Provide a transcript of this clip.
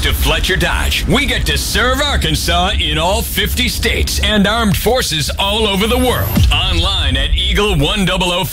to Fletcher Dodge. We get to serve Arkansas in all 50 states and armed forces all over the world. Online at Eagle 1005.